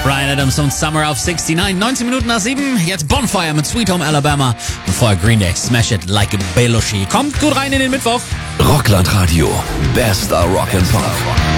Bryan Adams und Summer auf 69. 19 Minuten nach 7. Jetzt Bonfire mit Sweet Home Alabama. Bevor Green Day Smash It Like a Belushi. Kommt gut rein in den Mittwoch. Rockland Radio. Bester Rock and Pop.